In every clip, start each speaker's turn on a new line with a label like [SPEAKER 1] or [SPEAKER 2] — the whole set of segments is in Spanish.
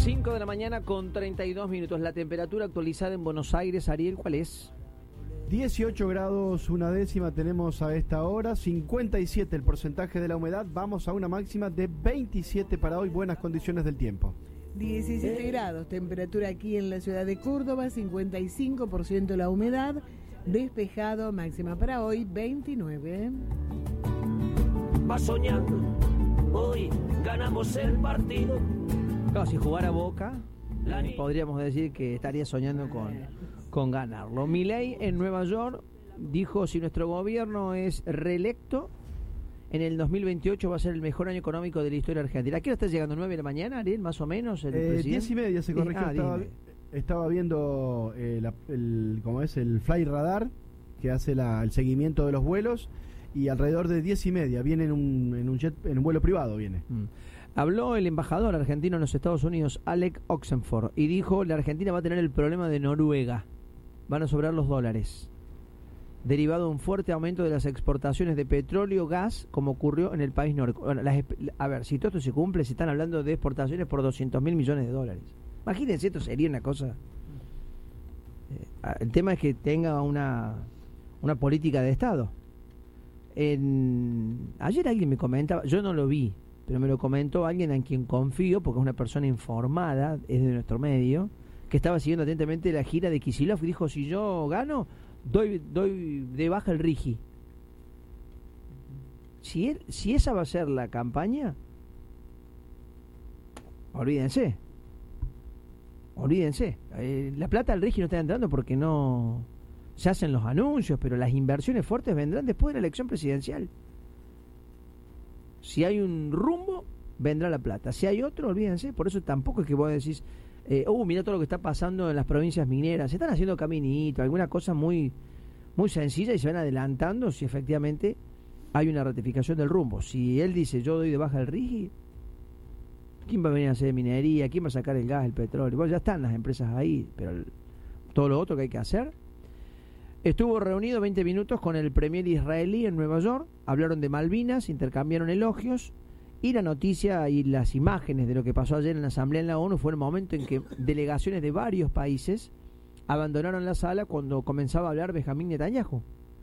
[SPEAKER 1] 5 de la mañana con 32 minutos. La temperatura actualizada en Buenos Aires, Ariel, ¿cuál es?
[SPEAKER 2] 18 grados una décima tenemos a esta hora, 57 el porcentaje de la humedad, vamos a una máxima de 27 para hoy, buenas condiciones del tiempo.
[SPEAKER 3] 17 grados, temperatura aquí en la ciudad de Córdoba, 55% la humedad, despejado, máxima para hoy, 29.
[SPEAKER 4] Va soñando, hoy ganamos el partido.
[SPEAKER 1] Claro, si jugara Boca, podríamos decir que estaría soñando con ganarlo. Milei en Nueva York dijo: si nuestro gobierno es reelecto, en el 2028 va a ser el mejor año económico de la historia argentina. ¿A qué hora está llegando? ¿9 de la mañana, Ariel, más o menos?
[SPEAKER 2] 10:30 se corrigió. Estaba viendo el Fly Radar, que hace el seguimiento de los vuelos, y alrededor de 10:30 viene en un vuelo privado viene.
[SPEAKER 1] Habló el embajador argentino en los Estados Unidos, Alec Oxenford, y dijo: la Argentina va a tener el problema de Noruega. Van a sobrar los dólares, derivado de un fuerte aumento de las exportaciones de petróleo, gas, como ocurrió en el país nórdico. Bueno, a ver, si todo esto se cumple, se están hablando de exportaciones por 200.000 millones de dólares. Imagínense, esto sería una cosa... el tema es que tenga una política de Estado. Ayer alguien me comentaba, yo no lo vi, pero me lo comentó alguien en quien confío, porque es una persona informada, es de nuestro medio, que estaba siguiendo atentamente la gira de Kicillof, y dijo: si yo gano, doy de baja el RIGI. Si esa va a ser la campaña, olvídense. La plata del RIGI no está entrando porque no se hacen los anuncios, pero las inversiones fuertes vendrán después de la elección presidencial. Si hay un rumbo, vendrá la plata. Si hay otro, olvídense. Por eso tampoco es que vos decís: mira todo lo que está pasando en las provincias mineras. Se están haciendo caminitos, alguna cosa muy, muy sencilla, y se van adelantando si efectivamente hay una ratificación del rumbo. Si él dice: yo doy de baja el RIGI, ¿quién va a venir a hacer minería? ¿Quién va a sacar el gas, el petróleo? Bueno, ya están las empresas ahí, pero todo lo otro que hay que hacer. Estuvo reunido 20 minutos con el premier israelí en Nueva York, hablaron de Malvinas, intercambiaron elogios, y la noticia y las imágenes de lo que pasó ayer en la Asamblea en la ONU fue el momento en que delegaciones de varios países abandonaron la sala cuando comenzaba a hablar Benjamín Netanyahu,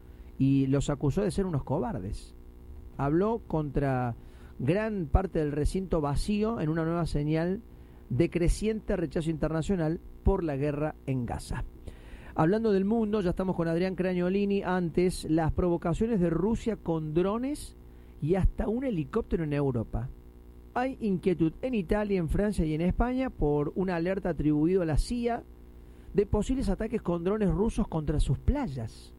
[SPEAKER 1] y los acusó de ser unos cobardes. Habló contra gran parte del recinto vacío en una nueva señal de creciente rechazo internacional por la guerra en Gaza. Hablando del mundo, ya estamos con Adrián Cragnolini. Antes, las provocaciones de Rusia con drones y hasta un helicóptero en Europa. Hay inquietud en Italia, en Francia y en España por una alerta atribuida a la CIA de posibles ataques con drones rusos contra sus playas.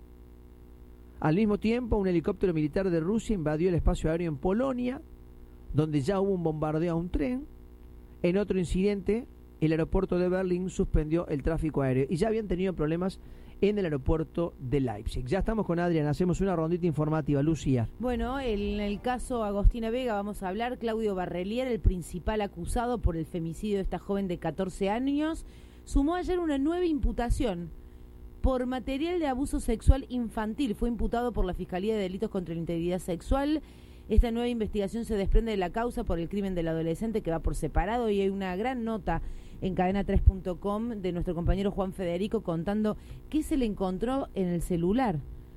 [SPEAKER 1] Al mismo tiempo, un helicóptero militar de Rusia invadió el espacio aéreo en Polonia, donde ya hubo un bombardeo a un tren. En otro incidente, el aeropuerto de Berlín suspendió el tráfico aéreo, y ya habían tenido problemas en el aeropuerto de Leipzig. Ya estamos con Adrián, hacemos una rondita informativa. Lucía.
[SPEAKER 5] Bueno, en el caso Agostina Vega vamos a hablar. Claudio Barrelier, el principal acusado por el femicidio de esta joven de 14 años, sumó ayer una nueva imputación por material de abuso sexual infantil. Fue imputado por la Fiscalía de Delitos contra la Integridad Sexual. Esta nueva investigación se desprende de la causa por el crimen del adolescente, que va por separado, y hay una gran nota en cadena3.com de nuestro compañero Juan Federico contando qué se le encontró en el celular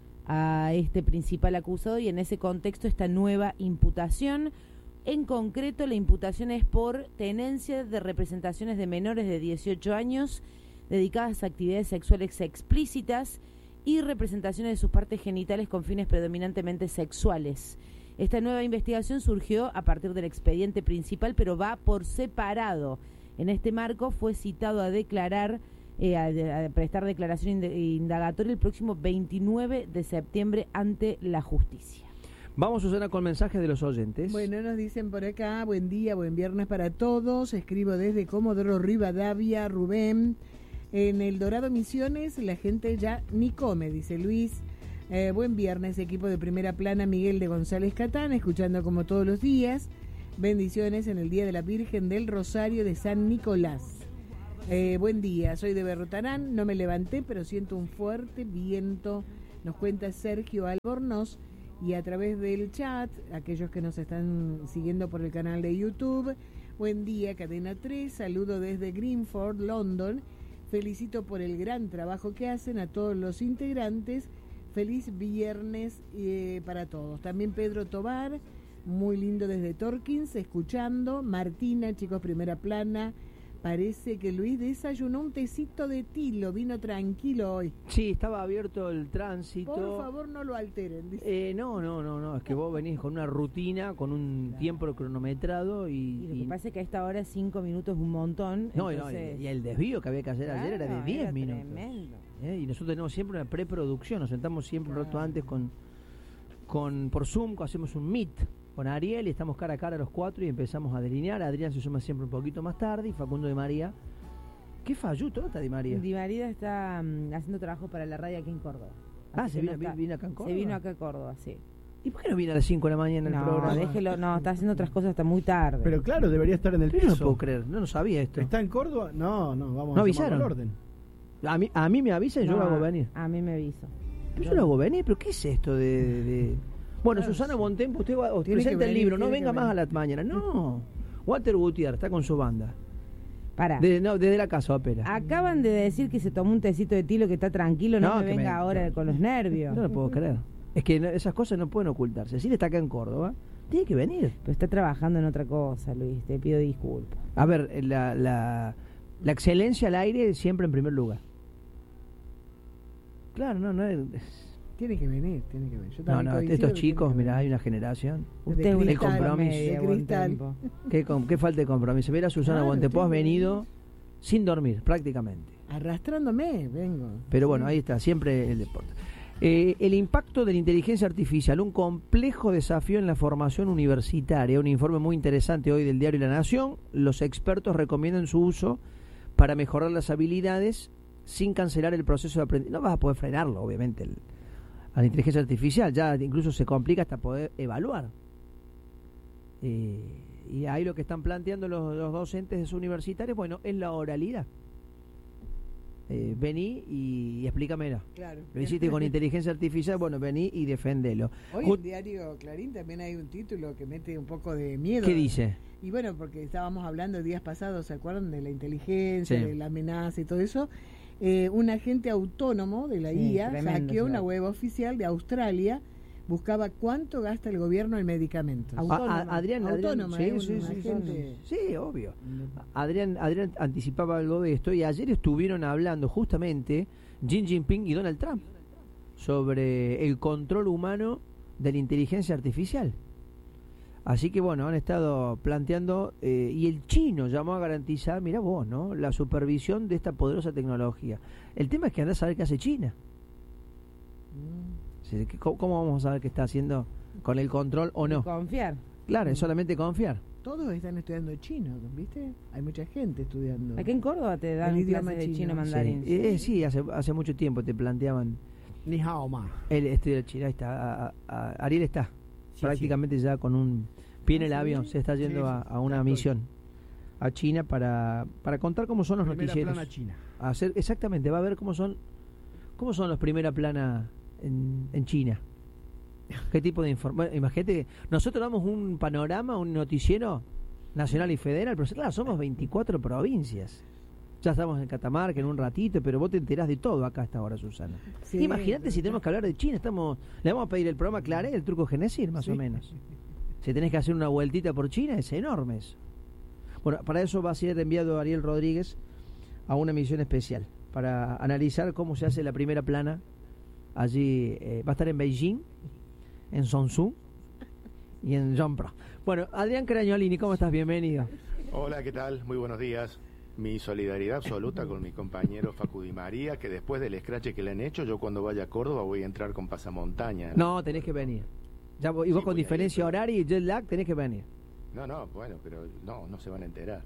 [SPEAKER 5] a este principal acusado, y en ese contexto esta nueva imputación. En concreto, la imputación es por tenencia de representaciones de menores de 18 años dedicadas a actividades sexuales explícitas y representaciones de sus partes genitales con fines predominantemente sexuales. Esta nueva investigación surgió a partir del expediente principal, pero va por separado. En este marco fue citado a declarar, a prestar declaración indagatoria el próximo 29 de septiembre ante la justicia.
[SPEAKER 1] Vamos, Susana, con mensajes de los oyentes.
[SPEAKER 3] Bueno, nos dicen por acá: buen día, buen viernes para todos. Escribo desde Comodoro Rivadavia, Rubén. En El Dorado Misiones la gente ya ni come, dice Luis. Buen viernes, equipo de Primera Plana, Miguel de González Catán, escuchando como todos los días. Bendiciones en el Día de la Virgen del Rosario de San Nicolás. Buen día, soy de Berrotarán, no me levanté, pero siento un fuerte viento, nos cuenta Sergio Albornoz, y a través del chat, aquellos que nos están siguiendo por el canal de YouTube, Buen día, Cadena 3. Saludo desde Greenford, London. Felicito por el gran trabajo que hacen a todos los integrantes. Feliz viernes para todos. También Pedro Tobar, muy lindo desde Torkins, escuchando. Martina, chicos, primera plana. Parece que Luis desayunó un tecito de tilo, vino tranquilo hoy.
[SPEAKER 1] Sí, estaba abierto el tránsito.
[SPEAKER 3] Por favor, no lo alteren. Dice.
[SPEAKER 1] No, es que vos venís con una rutina, con un tiempo cronometrado
[SPEAKER 5] y lo que pasa es que a esta hora 5 minutos es un montón.
[SPEAKER 1] No, entonces... y el desvío que había que hacer ayer era de 10 minutos.
[SPEAKER 5] Tremendo.
[SPEAKER 1] Y nosotros tenemos siempre una preproducción, nos sentamos siempre un rato antes por Zoom, hacemos un meet con Ariel y estamos cara a cara los 4 y empezamos a delinear. Adrián se suma siempre un poquito más tarde y Facundo Di María. ¿Qué falló está Di María?
[SPEAKER 5] Di María está haciendo trabajo para la radio aquí en Córdoba.
[SPEAKER 1] Se vino acá en Córdoba.
[SPEAKER 5] Se vino acá a Córdoba, sí.
[SPEAKER 1] ¿Y por qué no viene a las 5 de la mañana el programa?
[SPEAKER 5] Déjelo, está haciendo otras cosas hasta muy tarde.
[SPEAKER 2] Pero claro, debería estar en el piso.
[SPEAKER 1] No puedo creer, no sabía esto.
[SPEAKER 2] ¿Está en Córdoba? No, vamos
[SPEAKER 1] ¿No
[SPEAKER 2] a
[SPEAKER 1] avisaron?
[SPEAKER 2] el orden.
[SPEAKER 1] A mí me avisan y yo lo hago venir.
[SPEAKER 5] A mí me aviso.
[SPEAKER 1] Pero yo lo hago venir, ¿pero qué es esto de... Bueno, claro, Susana Bontempo, usted presenta el libro, no venga más a la mañana. No, Walter Gutiérrez está con su banda.
[SPEAKER 5] Pará.
[SPEAKER 1] Desde la casa ópera.
[SPEAKER 5] Acaban de decir que se tomó un tecito de tilo, que está tranquilo, no me venga ahora con los nervios.
[SPEAKER 1] No lo puedo creer. Es que esas cosas no pueden ocultarse. Si él está acá en Córdoba, tiene que venir.
[SPEAKER 5] Pero está trabajando en otra cosa, Luis, te pido disculpas.
[SPEAKER 1] A ver, la excelencia al aire siempre en primer lugar. Claro, no
[SPEAKER 3] Tiene que venir. Yo
[SPEAKER 1] estos chicos, mirá, hay una generación.
[SPEAKER 5] Usted
[SPEAKER 1] el compromiso.
[SPEAKER 3] De cristal.
[SPEAKER 1] Qué falta de compromiso. Mira, Susana Bontempo, has venido sin dormir, prácticamente.
[SPEAKER 3] Arrastrándome, vengo.
[SPEAKER 1] Pero bueno, ahí está, siempre el deporte. El impacto de la inteligencia artificial, un complejo desafío en la formación universitaria. Un informe muy interesante hoy del diario La Nación. Los expertos recomiendan su uso para mejorar las habilidades sin cancelar el proceso de aprendizaje. No vas a poder frenarlo, obviamente, a la inteligencia artificial, ya incluso se complica hasta poder evaluar. Y ahí lo que están planteando los docentes universitarios, bueno, es la oralidad. Vení y explícamelo.
[SPEAKER 3] Claro.
[SPEAKER 1] Lo hiciste con inteligencia artificial, bueno, vení y defendelo.
[SPEAKER 3] Hoy en el diario Clarín también hay un título que mete un poco de miedo.
[SPEAKER 1] ¿Qué dice?
[SPEAKER 3] Y bueno, porque estábamos hablando días pasados, ¿se acuerdan? De la inteligencia,
[SPEAKER 1] sí,
[SPEAKER 3] de la amenaza y todo eso. Un agente autónomo de la IA hackeó una web oficial de Australia, buscaba cuánto gasta el gobierno en medicamentos.
[SPEAKER 1] Adrián, sí, obvio. Adrián anticipaba algo de esto y ayer estuvieron hablando justamente Xi Jinping y Donald Trump sobre el control humano de la inteligencia artificial. Así que bueno, han estado planteando, y el chino llamó a garantizar, mirá vos, ¿no?, la supervisión de esta poderosa tecnología. El tema es que andás a saber qué hace China. ¿Cómo vamos a saber qué está haciendo con el control o no?
[SPEAKER 5] Confiar.
[SPEAKER 1] Claro, es solamente confiar.
[SPEAKER 3] Todos están estudiando chino, ¿viste? Hay mucha gente estudiando.
[SPEAKER 5] Aquí en Córdoba te dan clases de chino mandarín.
[SPEAKER 1] Sí, hace mucho tiempo te planteaban.
[SPEAKER 2] Ni hao ma.
[SPEAKER 1] El estudio de chino, ahí está. Ariel está prácticamente ya con un pie en el avión, se está yendo a una misión a China para contar cómo son los noticieros.
[SPEAKER 2] Primera plana China.
[SPEAKER 1] Exactamente, va a ver cómo son los primera plana en China. ¿Qué tipo de información? Imagínate, nosotros damos un panorama, un noticiero nacional y federal, pero claro, somos 24 provincias. Ya estamos en Catamarca en un ratito, pero vos te enterás de todo acá a esta hora, Susana. Sí, imagínate si tenemos que hablar de China, le vamos a pedir el programa Claré, el truco Genesis, más o menos. Si tenés que hacer una vueltita por China, es enorme eso. Bueno, para eso va a ser enviado Ariel Rodríguez a una misión especial, para analizar cómo se hace la primera plana. Allí va a estar en Beijing, en Sonsu y en Jeonpro. Bueno, Adrián Crañolini, ¿cómo estás? Bienvenido.
[SPEAKER 6] Hola, ¿qué tal? Muy buenos días. Mi solidaridad absoluta con mi compañero Facu Di María, que después del escrache que le han hecho, yo cuando vaya a Córdoba voy a entrar con pasamontaña.
[SPEAKER 1] No, tenés que venir. Y vos con diferencia horaria y jet lag tenés que venir.
[SPEAKER 6] No, bueno, pero no se van a enterar.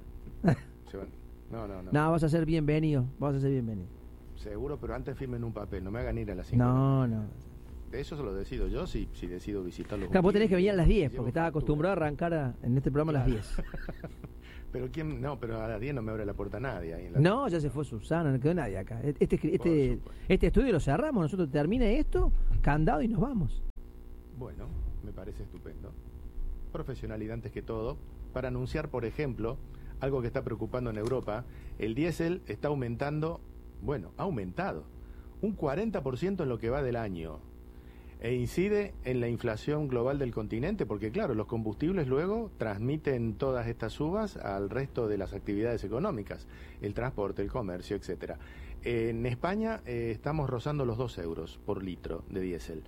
[SPEAKER 1] No, vas a ser bienvenido,
[SPEAKER 6] Seguro, pero antes firmen un papel, no me hagan ir a las 5.
[SPEAKER 1] No.
[SPEAKER 6] De eso se lo decido yo, si decido visitarlo.
[SPEAKER 1] Claro, vos tenés que venir a las 10, porque estaba acostumbrado a arrancar en este programa a las 10.
[SPEAKER 6] Pero pero a las 10 no me abre la puerta nadie. Ahí
[SPEAKER 1] ya se fue Susana, no quedó nadie acá. Este estudio lo cerramos, nosotros termina esto, candado y nos vamos.
[SPEAKER 6] Bueno, me parece estupendo. Profesionalidad antes que todo. para anunciar, por ejemplo, algo que está preocupando en Europa. El diésel está aumentando, ha aumentado un 40% en lo que va del año, e incide en la inflación global del continente, porque claro, los combustibles luego transmiten todas estas subas al resto de las actividades económicas, el transporte, el comercio, etcétera. En España estamos rozando los 2 euros por litro de diésel.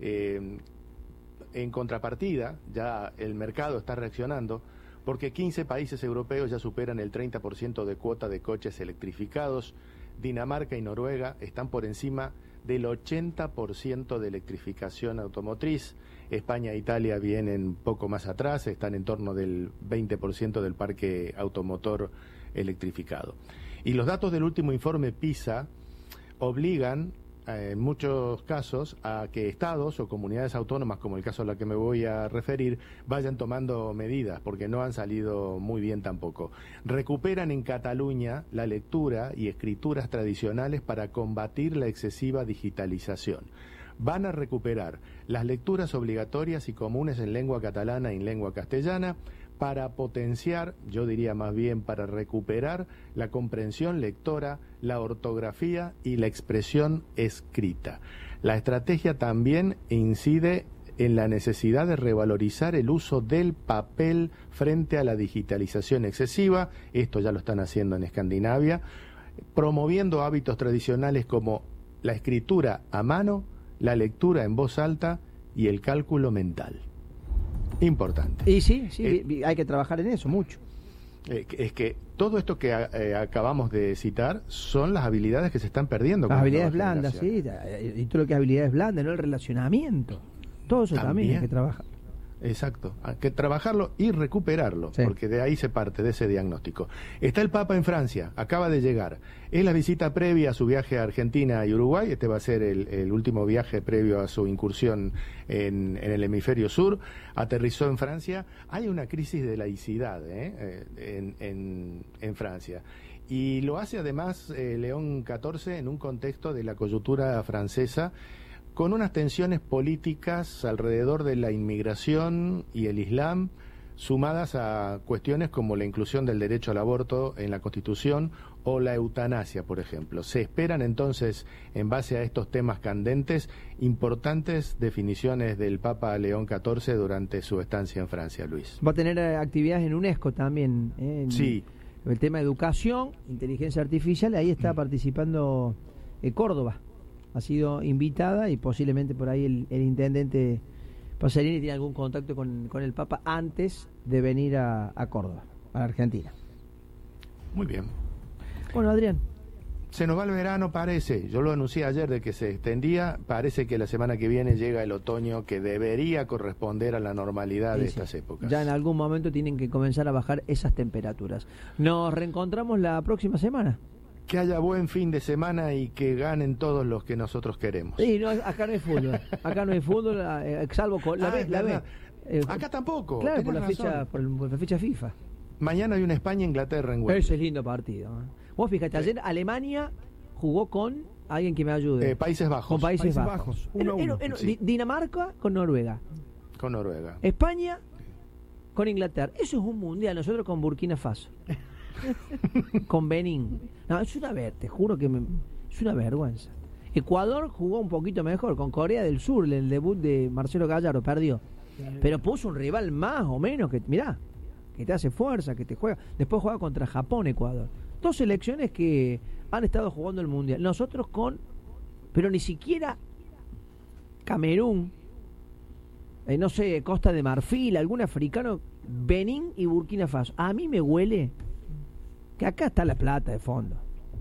[SPEAKER 6] En contrapartida, ya el mercado está reaccionando, porque 15 países europeos ya superan el 30% de cuota de coches electrificados. Dinamarca y Noruega están por encima del 80% de electrificación automotriz. España e Italia vienen poco más atrás, están en torno del 20% del parque automotor electrificado. Y los datos del último informe PISA obligan, en muchos casos, a que estados o comunidades autónomas, como el caso a la que me voy a referir, vayan tomando medidas, porque no han salido muy bien tampoco. Recuperan en Cataluña la lectura y escrituras tradicionales para combatir la excesiva digitalización. Van a recuperar las lecturas obligatorias y comunes en lengua catalana y en lengua castellana, para potenciar, yo diría más bien para recuperar la comprensión lectora, la ortografía y la expresión escrita. La estrategia también incide en la necesidad de revalorizar el uso del papel frente a la digitalización excesiva. Esto ya lo están haciendo en Escandinavia, promoviendo hábitos tradicionales como la escritura a mano, la lectura en voz alta y el cálculo mental. Importante.
[SPEAKER 1] Y sí, hay que trabajar en eso mucho.
[SPEAKER 6] Es que todo esto que acabamos de citar son las habilidades que se están perdiendo.
[SPEAKER 1] Las habilidades blandas, sí, y todo lo que es habilidades blandas, no el relacionamiento. Todo eso también hay que trabajar.
[SPEAKER 6] Exacto, hay que trabajarlo y recuperarlo, sí, porque de ahí se parte, de ese diagnóstico. Está el Papa en Francia, acaba de llegar. Es la visita previa a su viaje a Argentina y Uruguay. Este va a ser el último viaje previo a su incursión en el hemisferio sur. Aterrizó en Francia. Hay una crisis de laicidad en Francia. Y lo hace además León XIV en un contexto de la coyuntura francesa, con unas tensiones políticas alrededor de la inmigración y el Islam, sumadas a cuestiones como la inclusión del derecho al aborto en la Constitución o la eutanasia, por ejemplo. Se esperan entonces, en base a estos temas candentes, importantes definiciones del Papa León XIV durante su estancia en Francia, Luis.
[SPEAKER 1] Va a tener actividades en UNESCO también,
[SPEAKER 6] sí.
[SPEAKER 1] El tema de educación, inteligencia artificial, ahí está participando Córdoba. Ha sido invitada y posiblemente por ahí el intendente Pasolini tiene algún contacto con el Papa antes de venir a Córdoba, a la Argentina.
[SPEAKER 6] Muy bien.
[SPEAKER 1] Bueno, Adrián.
[SPEAKER 6] Se nos va el verano, parece. Yo lo anuncié ayer de que se extendía. Parece que la semana que viene llega el otoño, que debería corresponder a la normalidad de estas épocas.
[SPEAKER 1] Ya en algún momento tienen que comenzar a bajar esas temperaturas. Nos reencontramos la próxima semana.
[SPEAKER 6] Que haya buen fin de semana y que ganen todos los que nosotros queremos.
[SPEAKER 1] Sí, no, acá no hay fútbol. Acá no hay fútbol, salvo con la B.
[SPEAKER 6] Acá tampoco.
[SPEAKER 1] Claro, por la fecha FIFA.
[SPEAKER 6] Mañana hay una España-Inglaterra en Wembley.
[SPEAKER 1] Ese es lindo partido. Vos fíjate, ayer Alemania jugó con alguien que me ayude.
[SPEAKER 6] Países Bajos.
[SPEAKER 1] Con Países Bajos.
[SPEAKER 2] 1-1.
[SPEAKER 1] Sí. Dinamarca con Noruega.
[SPEAKER 6] Con Noruega.
[SPEAKER 1] España con Inglaterra. Eso es un mundial. Nosotros con Burkina Faso. Con Benín. No, es te juro que es una vergüenza. Ecuador jugó un poquito mejor con Corea del Sur, el debut de Marcelo Gallardo, perdió. Pero puso un rival más o menos que, mirá, que te hace fuerza, que te juega. Después juega contra Japón, Ecuador. 2 selecciones que han estado jugando el mundial. Nosotros pero ni siquiera Camerún, no sé, Costa de Marfil, algún africano, Benín y Burkina Faso. A mí me huele que acá está la plata de fondo.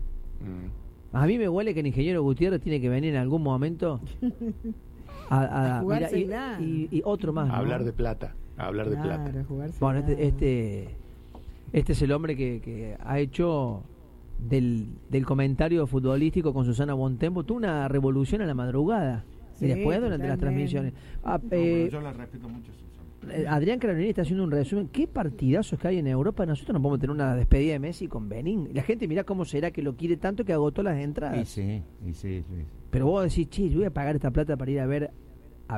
[SPEAKER 1] A mí me huele que el ingeniero Gutiérrez tiene que venir en algún momento a y otro más, ¿no?
[SPEAKER 6] Hablar de plata, hablar de plata.
[SPEAKER 1] Bueno, este es el hombre que ha hecho del comentario futbolístico con Susana Bontempo tuvo una revolución a la madrugada. Sí, y después durante las transmisiones.
[SPEAKER 2] Yo la respeto mucho, Susana.
[SPEAKER 1] Adrián Carolini está haciendo un resumen. ¿Qué partidazos que hay en Europa? Nosotros no podemos tener una despedida de Messi con Benín. La gente mirá cómo será que lo quiere tanto que agotó las entradas.
[SPEAKER 2] Sí.
[SPEAKER 1] Pero vos decís, che, yo voy a pagar esta plata para ir a ver a Benín.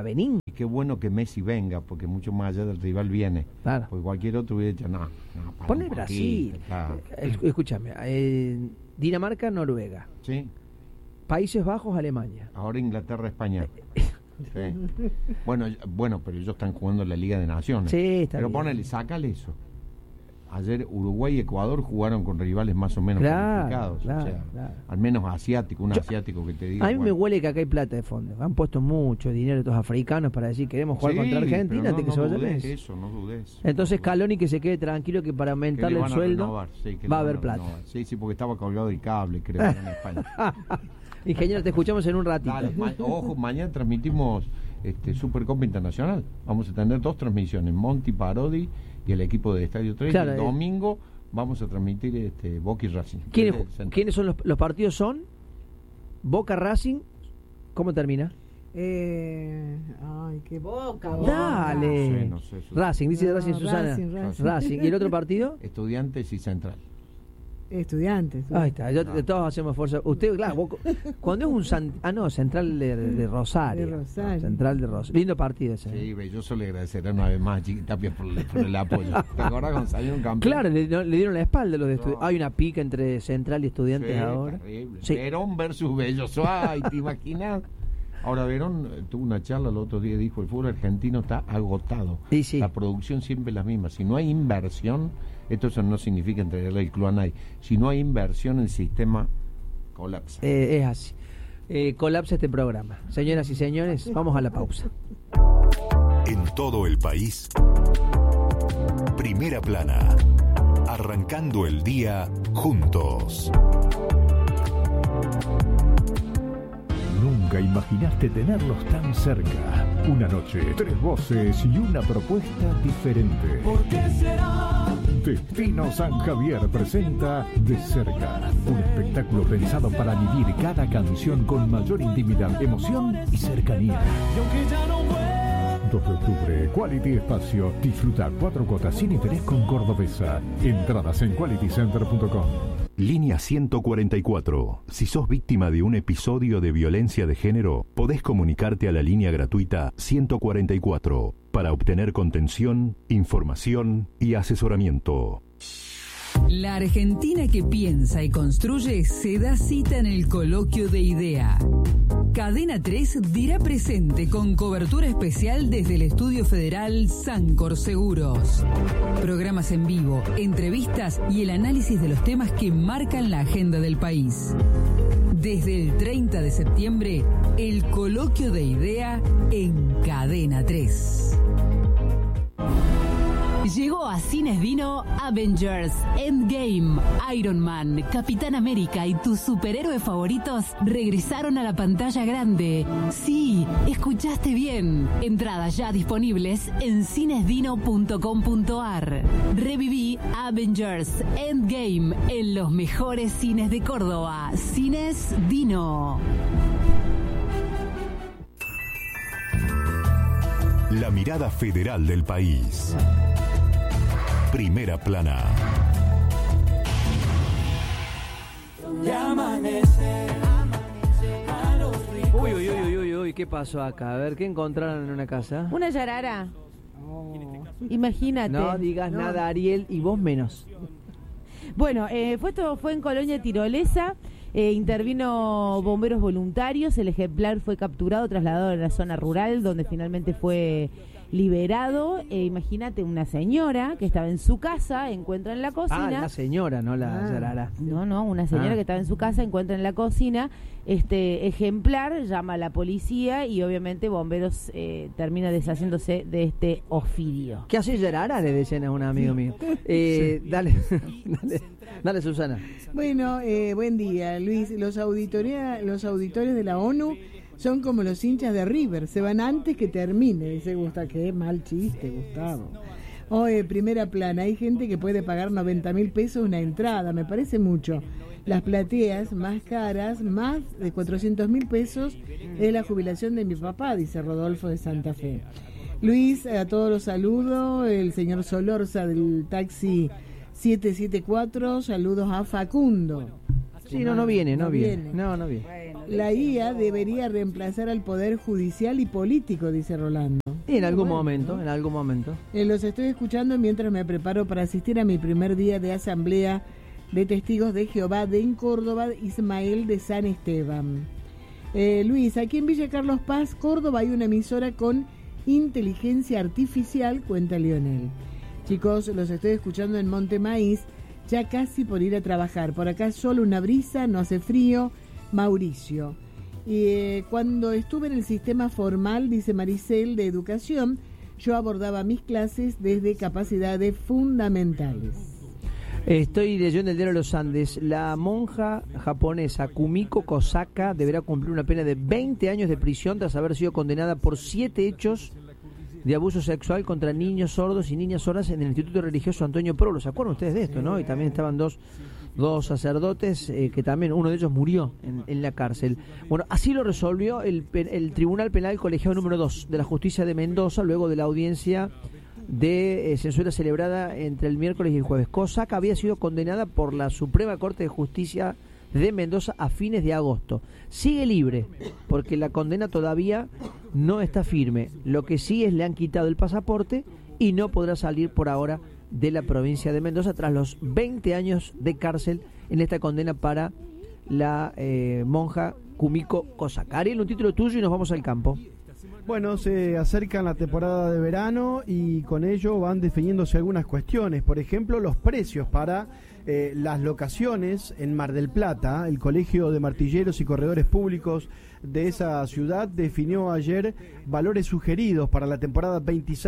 [SPEAKER 7] qué bueno que Messi venga, porque mucho más allá del rival viene.
[SPEAKER 1] Claro.
[SPEAKER 7] Porque cualquier otro hubiera dicho, no
[SPEAKER 1] pone Brasil.
[SPEAKER 7] Claro.
[SPEAKER 1] Escúchame, Dinamarca, Noruega.
[SPEAKER 7] Sí.
[SPEAKER 1] Países Bajos, Alemania.
[SPEAKER 7] Ahora Inglaterra, España. Sí. Bueno, pero ellos están jugando en la Liga de Naciones.
[SPEAKER 1] Sí, está
[SPEAKER 7] pero
[SPEAKER 1] bien.
[SPEAKER 7] ponele, sácale eso. Ayer Uruguay y Ecuador jugaron con rivales más o menos complicados.
[SPEAKER 1] Claro,
[SPEAKER 7] o sea,
[SPEAKER 1] claro.
[SPEAKER 7] al menos asiático, asiático que te diga.
[SPEAKER 1] A mí me huele que acá hay plata de fondo. Han puesto mucho dinero estos africanos para decir queremos jugar contra Argentina antes que se vaya Messi.
[SPEAKER 7] Eso, no dudes.
[SPEAKER 1] Entonces Scaloni que se quede tranquilo que para aumentarle el sueldo va a haber plata.
[SPEAKER 7] Sí, porque estaba colgado el cable, creo, en España.
[SPEAKER 1] Ingeniero, te escuchamos en un ratito.
[SPEAKER 7] Dale, ojo, mañana transmitimos Supercopa Internacional. Vamos a tener 2 transmisiones, Monty Parodi y el equipo de Estadio 3.
[SPEAKER 1] Claro,
[SPEAKER 7] el domingo vamos a transmitir Boca y Racing.
[SPEAKER 1] ¿Quiénes son los partidos? Son Boca Racing. ¿Cómo termina?
[SPEAKER 3] Ay, qué Boca.
[SPEAKER 1] Dale.
[SPEAKER 7] No sé,
[SPEAKER 1] Racing, dice Racing, Susana. Racing. ¿Y el otro partido?
[SPEAKER 7] Estudiantes y Central.
[SPEAKER 3] Estudiantes.
[SPEAKER 1] Ahí está, todos hacemos fuerza. Usted, claro, cuando es un Central de Rosario.
[SPEAKER 3] De Rosario.
[SPEAKER 1] Central de Rosario. Lindo partido ese.
[SPEAKER 7] Sí, yo solo le agradeceré una vez más a Chiqui Tapia por el apoyo. ¿Te acuerdas cuando salió un campeón?
[SPEAKER 1] Claro, le dieron la espalda a los de Estudiantes. Hay una pica entre Central y Estudiantes ahora.
[SPEAKER 7] Terrible.
[SPEAKER 1] Sí.
[SPEAKER 7] Verón versus Bello Suárez, ¿te imaginas? Ahora Verón tuvo una charla el otro día, dijo, el fútbol argentino está agotado.
[SPEAKER 1] Sí.
[SPEAKER 7] La producción siempre es la misma. Si no hay inversión, esto no significa entregarle el club a nadie. Si no hay inversión, el sistema colapsa.
[SPEAKER 1] Es así. Colapsa este programa. Señoras y señores, vamos a la pausa.
[SPEAKER 8] En todo el país, Primera Plana. Arrancando el día juntos.
[SPEAKER 9] Nunca imaginaste tenerlos tan cerca. Una noche, 3 voces y una propuesta diferente.
[SPEAKER 4] ¿Por qué será?
[SPEAKER 9] Destino San Javier presenta De Cerca, un espectáculo pensado para vivir cada canción con mayor intimidad, emoción y cercanía. 2 de octubre, Quality Espacio. Disfruta 4 cuotas sin interés con Cordobesa. Entradas en qualitycenter.com.
[SPEAKER 8] Línea 144. Si sos víctima de un episodio de violencia de género, podés comunicarte a la línea gratuita 144 para obtener contención, información y asesoramiento.
[SPEAKER 10] La Argentina que piensa y construye se da cita en el Coloquio de Idea. Cadena 3 dirá presente con cobertura especial desde el Estudio Federal Sancor Seguros. Programas en vivo, entrevistas y el análisis de los temas que marcan la agenda del país. Desde el 30 de septiembre, el Coloquio de Idea en Cadena 3. Llegó a Cines Dino Avengers, Endgame, Iron Man, Capitán América y tus superhéroes favoritos regresaron a la pantalla grande. Sí, escuchaste bien. Entradas ya disponibles en cinesdino.com.ar. Reviví Avengers, Endgame en los mejores cines de Córdoba. Cines Dino.
[SPEAKER 8] La mirada federal del país. Primera Plana.
[SPEAKER 1] Uy, ¿qué pasó acá? A ver, ¿qué encontraron en una casa?
[SPEAKER 5] Una yarara. Imagínate.
[SPEAKER 1] No digas nada, Ariel, y vos menos.
[SPEAKER 5] Bueno, esto fue en Colonia Tirolesa. Intervino bomberos voluntarios. El ejemplar fue capturado, trasladado a la zona rural, donde finalmente fue liberado. Imagínate una señora que estaba en su casa, encuentra en la cocina.
[SPEAKER 1] La señora, no la yarara.
[SPEAKER 5] No, una señora que estaba en su casa, encuentra en la cocina este ejemplar, llama a la policía y obviamente bomberos termina deshaciéndose de este ofidio.
[SPEAKER 1] ¿Qué hace yarara? Le decían a un amigo mío. Dale, Susana.
[SPEAKER 3] Bueno, buen día, Luis. Los auditores de la ONU son como los hinchas de River, se van antes que termine. Dice Gustavo, qué mal chiste, Gustavo. Primera Plana, hay gente que puede pagar 90.000 pesos una entrada, me parece mucho. Las plateas más caras, más de 400.000 pesos, es la jubilación de mi papá, dice Rodolfo de Santa Fe. Luis, a todos los saludo, el señor Solorza del taxi 774, saludos a Facundo.
[SPEAKER 1] Sí, no viene.
[SPEAKER 3] No viene.
[SPEAKER 1] Bueno,
[SPEAKER 3] la IA debería reemplazar al Poder Judicial y Político, dice Rolando.
[SPEAKER 1] Y en algún momento.
[SPEAKER 3] Los estoy escuchando mientras me preparo para asistir a mi primer día de asamblea de testigos de Jehová en Córdoba, Ismael de San Esteban. Luis, aquí en Villa Carlos Paz, Córdoba, hay una emisora con inteligencia artificial, cuenta Lionel. Chicos, los estoy escuchando en Monte Maíz, ya casi por ir a trabajar. Por acá solo una brisa, no hace frío. Mauricio. Y cuando estuve en el sistema formal, dice Maricel, de educación, yo abordaba mis clases desde capacidades fundamentales.
[SPEAKER 1] Estoy leyendo el diario de los Andes. La monja japonesa Kumiko Kosaka deberá cumplir una pena de 20 años de prisión tras haber sido condenada por 7 hechos de abuso sexual contra niños sordos y niñas sordas en el Instituto Religioso Antonio Prolo. ¿Se acuerdan ustedes de esto, no? Y también estaban dos sacerdotes que también uno de ellos murió en la cárcel. Bueno, así lo resolvió el Tribunal Penal Colegiado número 2 de la Justicia de Mendoza, luego de la audiencia de censura celebrada entre el miércoles y el jueves. Kosaka había sido condenada por la Suprema Corte de Justicia de Mendoza a fines de agosto. Sigue libre, porque la condena todavía no está firme. Lo que sí es le han quitado el pasaporte y no podrá salir por ahora de la provincia de Mendoza tras los 20 años de cárcel en esta condena para la monja Kumiko Kosaka. Ariel, un título tuyo y nos vamos al campo.
[SPEAKER 2] Bueno, se acerca la temporada de verano y con ello van definiéndose algunas cuestiones. Por ejemplo, los precios para las locaciones en Mar del Plata. El Colegio de Martilleros y Corredores Públicos de esa ciudad definió ayer valores sugeridos para la temporada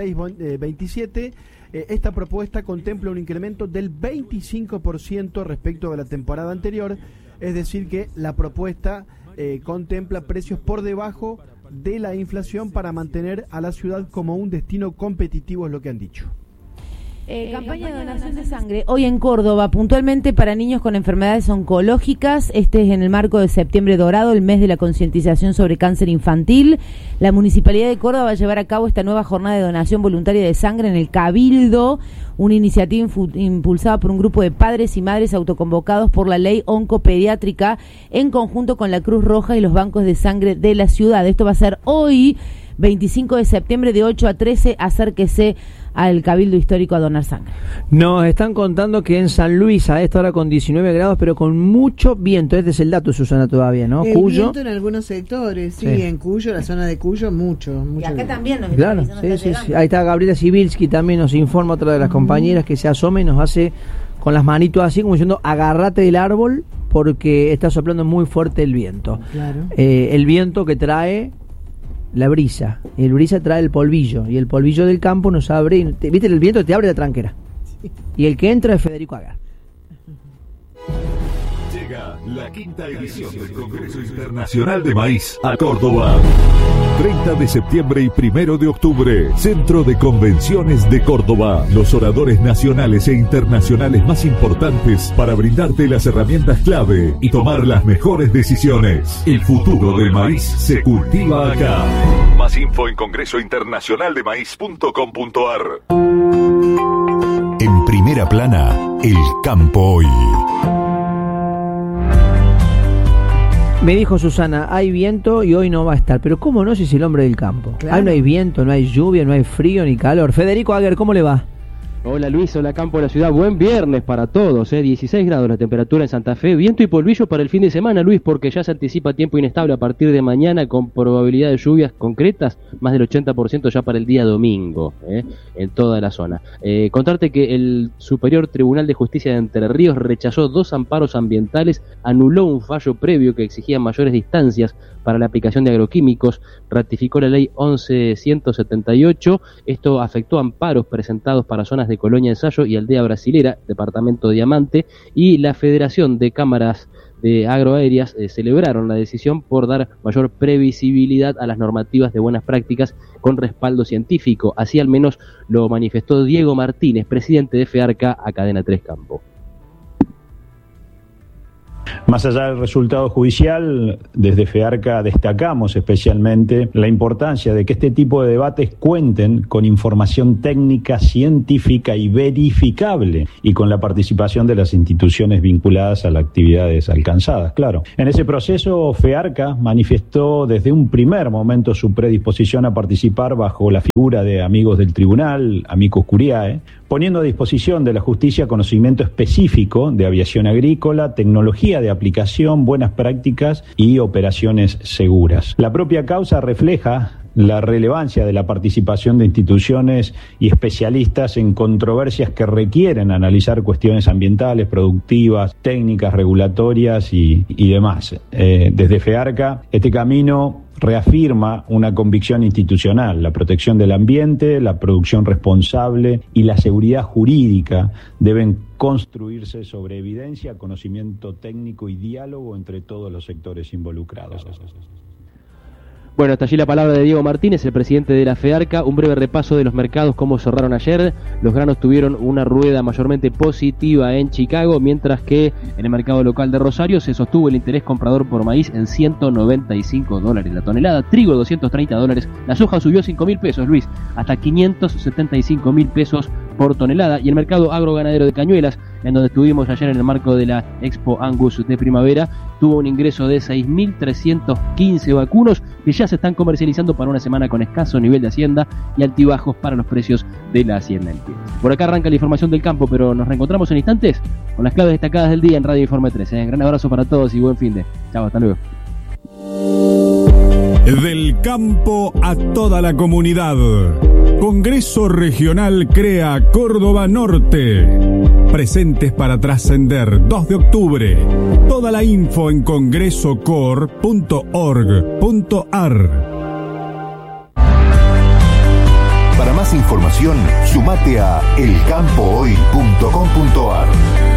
[SPEAKER 2] 26-27. Esta propuesta contempla un incremento del 25% respecto de la temporada anterior, es decir que la propuesta contempla precios por debajo de la inflación para mantener a la ciudad como un destino competitivo, es lo que han dicho.
[SPEAKER 5] Campaña de donación de sangre hoy en Córdoba, puntualmente para niños con enfermedades oncológicas. Este es en el marco de Septiembre Dorado, el mes de la concientización sobre cáncer infantil. La Municipalidad de Córdoba va a llevar a cabo esta nueva jornada de donación voluntaria de sangre en el Cabildo, una iniciativa impulsada por un grupo de padres y madres autoconvocados por la ley oncopediátrica en conjunto con la Cruz Roja y los bancos de sangre de la ciudad. Esto va a ser hoy, 25 de septiembre, de 8 a 13. Acérquese al Cabildo Histórico a donar sangre.
[SPEAKER 1] Nos están contando que en San Luis a esta hora con 19 grados, pero con mucho viento. Este es el dato, Susana, todavía, ¿no?
[SPEAKER 3] El
[SPEAKER 1] Cuyo.
[SPEAKER 3] viento en algunos sectores, sí, en Cuyo, la zona de Cuyo, mucho.
[SPEAKER 5] Y acá también nos
[SPEAKER 1] está avisando. Sí. Ahí está Gabriela Sibilski, también nos informa, otra de las compañeras que se asome y nos hace con las manitos así, como diciendo, agárrate del árbol porque está soplando muy fuerte el viento.
[SPEAKER 3] Claro.
[SPEAKER 1] El viento que trae la brisa, y el brisa trae el polvillo, y el polvillo del campo nos abre, viste, el viento te abre la tranquera, sí. Y el que entra es Federico Agar.
[SPEAKER 8] Llega la quinta edición del Congreso Internacional de Maíz a Córdoba. 30 de septiembre y 1 de octubre, Centro de Convenciones de Córdoba. Los oradores nacionales e internacionales más importantes para brindarte las herramientas clave y tomar las mejores decisiones. El futuro del maíz se cultiva acá. Más info en congresointernacionaldemaíz.com.ar. En primera plana, el campo hoy.
[SPEAKER 1] Me dijo Susana, hay viento y hoy no va a estar. Pero ¿cómo no si es el hombre del campo?
[SPEAKER 3] Claro.
[SPEAKER 1] Ahí no hay viento, no hay lluvia, no hay frío ni calor. Federico Aguer, ¿cómo le va?
[SPEAKER 11] Hola Luis, hola campo de la ciudad, buen viernes para todos, 16 grados la temperatura en Santa Fe, viento y polvillo para el fin de semana Luis, porque ya se anticipa tiempo inestable a partir de mañana con probabilidad de lluvias concretas, más del 80% ya para el día domingo, en toda la zona. Contarte que el Superior Tribunal de Justicia de Entre Ríos rechazó 2 amparos ambientales, anuló un fallo previo que exigía mayores distancias para la aplicación de agroquímicos, ratificó la ley 11.178, esto afectó amparos presentados para zonas de Colonia del Sayo y Aldea Brasilera, departamento de Diamante, y la Federación de Cámaras de Agroaéreas celebraron la decisión por dar mayor previsibilidad a las normativas de buenas prácticas con respaldo científico, así al menos lo manifestó Diego Martínez, presidente de FEARCA a Cadena 3 Campo.
[SPEAKER 12] Más allá del resultado judicial, desde FEARCA destacamos especialmente la importancia de que este tipo de debates cuenten con información técnica, científica y verificable, y con la participación de las instituciones vinculadas a las actividades alcanzadas, claro. En ese proceso, FEARCA manifestó desde un primer momento su predisposición a participar bajo la figura de amigos del tribunal, amicus curiae, poniendo a disposición de la justicia conocimiento específico de aviación agrícola, tecnología de aplicación, buenas prácticas y operaciones seguras. La propia causa refleja la relevancia de la participación de instituciones y especialistas en controversias que requieren analizar cuestiones ambientales, productivas, técnicas, regulatorias y demás. Desde FEARCA, este camino reafirma una convicción institucional: la protección del ambiente, la producción responsable y la seguridad jurídica deben construirse sobre evidencia, conocimiento técnico y diálogo entre todos los sectores involucrados.
[SPEAKER 11] Bueno, hasta allí la palabra de Diego Martínez, el presidente de la FEARCA. Un breve repaso de los mercados, cómo cerraron ayer. Los granos tuvieron una rueda mayormente positiva en Chicago, mientras que en el mercado local de Rosario se sostuvo el interés comprador por maíz en $195 la tonelada, trigo $230, la soja subió 5.000 pesos, Luis, hasta 575.000 pesos por tonelada, y el mercado agroganadero de Cañuelas, en donde estuvimos ayer en el marco de la Expo Angus de primavera, tuvo un ingreso de 6.315 vacunos que ya se están comercializando para una semana con escaso nivel de hacienda y altibajos para los precios de la hacienda en pie. Por acá arranca la información del campo, pero nos reencontramos en instantes con las claves destacadas del día en Radio Informe 13. Un gran abrazo para todos y buen fin de. Chao, hasta luego.
[SPEAKER 13] Del campo a toda la comunidad. Congreso Regional CREA Córdoba Norte. Presentes para trascender, 2 de octubre. Toda la info en congresocor.org.ar.
[SPEAKER 8] Para más información, sumate a elcampohoy.com.ar.